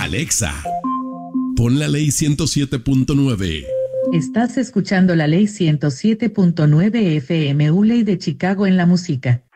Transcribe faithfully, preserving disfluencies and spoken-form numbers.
Alexa, pon la ley ciento siete punto nueve. Estás escuchando la ley ciento siete punto nueve F M U, ley de Chicago en la música.